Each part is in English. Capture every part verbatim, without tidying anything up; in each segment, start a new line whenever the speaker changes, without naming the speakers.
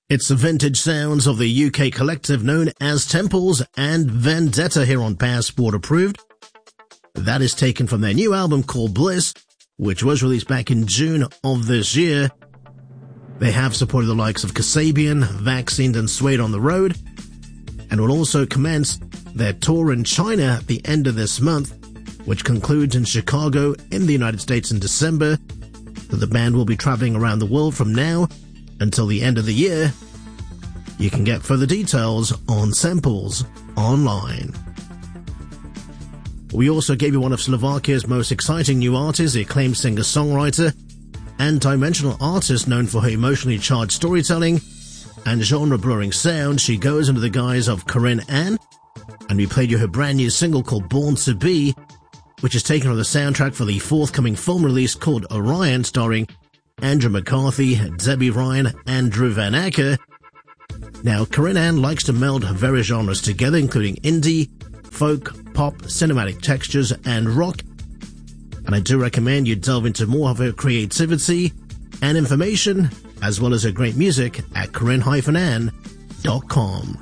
It's the vintage sounds of the U K collective known as Temples and Vendetta here on Passport Approved. That is taken from their new album called Bliss, which was released back in June of this year. They have supported the likes of Kasabian, Vaccinated and Suede on the road, and will also commence their tour in China at the end of this month, which concludes in Chicago in the United States in December. The band will be traveling around the world from now until the end of the year. You can get further details on Samples online. We also gave you one of Slovakia's most exciting new artists, the acclaimed singer-songwriter and dimensional artist known for her emotionally charged storytelling and genre-blurring sound. She goes under the guise of Corinne Ann, and we played you her brand new single called Born to Be, which is taken from the soundtrack for the forthcoming film release called Orion, starring Andrew McCarthy, Debbie Ryan, and Drew Van Acker. Now, Corinne Ann likes to meld various genres together, including indie, folk, pop, cinematic textures, and rock. And I do recommend you delve into more of her creativity and information, as well as her great music, at corinne dash ann dot com.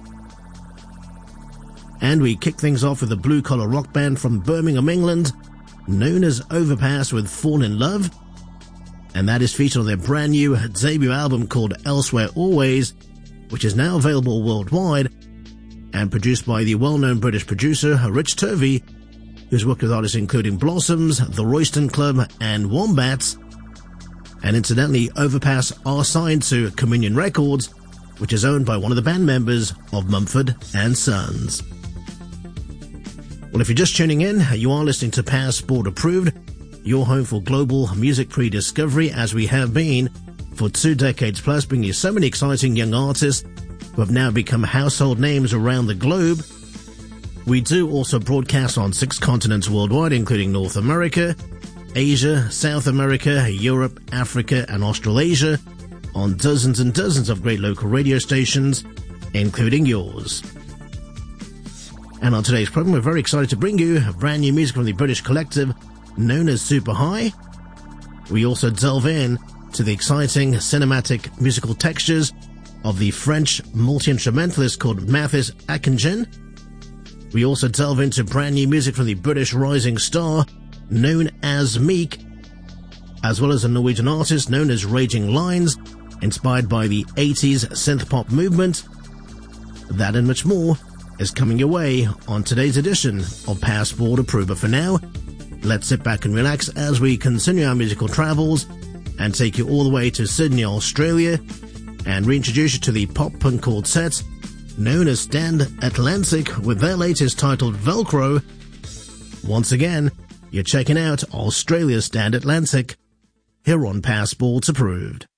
And we kick things off with a blue-collar rock band from Birmingham, England, known as Overpass with Fall in Love. And that is featured on their brand new debut album called Elsewhere Always, which is now available worldwide and produced by the well-known British producer Rich Turvey, who's worked with artists including Blossoms, The Royston Club, and Wombats. And incidentally, Overpass are signed to Communion Records, which is owned by one of the band members of Mumford and Sons. Well, if you're just tuning in, you are listening to Passport Approved, your home for global music pre-discovery, as we have been for two decades plus, bringing you so many exciting young artists who have now become household names around the globe. We do also broadcast on six continents worldwide, including North America, Asia, South America, Europe, Africa, and Australasia, on dozens and dozens of great local radio stations, including yours. And on today's program, we're very excited to bring you brand new music from the British collective known as Super High. We also delve in to the exciting cinematic musical textures of the French multi-instrumentalist called Mathis Akingen. We also delve into brand new music from the British rising star known as Meek, as well as a Norwegian artist known as Raging Lines, inspired by the eighties synth-pop movement. That and much more is coming your way on today's edition of Passport Approved. But for now, let's sit back and relax as we continue our musical travels and take you all the way to Sydney, Australia, and reintroduce you to the pop punk quartet known as Stand Atlantic with their latest titled Velcro. Once again, you're checking out Australia's Stand Atlantic here on Passport Approved.